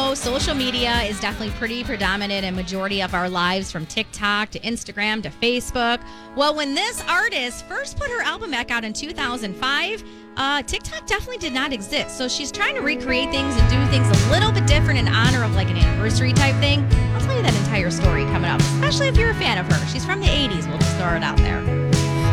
know, social media is definitely pretty predominant in majority of our lives, from TikTok to Instagram to Facebook. Well, when this artist first put her album back out in 2005, TikTok definitely did not exist. So she's trying to recreate things and do things a little bit different in honor of like an anniversary type thing. I'll tell you that entire story coming up, especially if you're a fan of her. She's from the 80s. We'll just throw it out there.